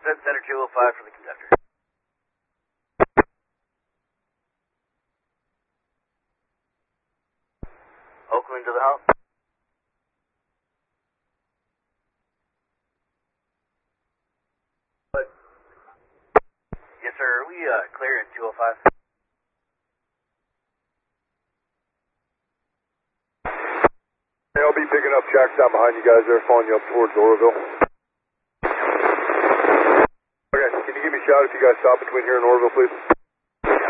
Set center 205 for the conductor. Oakland to the house. Yes, sir. Are we clear at 205? Hey, I'll be picking up tracks down behind you guys there, following you up towards Oroville. Okay, can you give me a shout if you guys stop between here and Oroville, please?